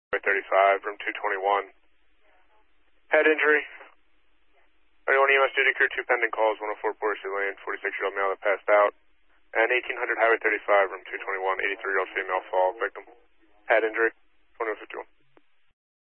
35, room 221. Head injury. 31 EMS duty crew, 2 pending calls, 104 Borsley Lane, 46-year-old male that passed out. And 1800 Highway 35, room 221, 83-year-old female fall victim. Head injury, 2151.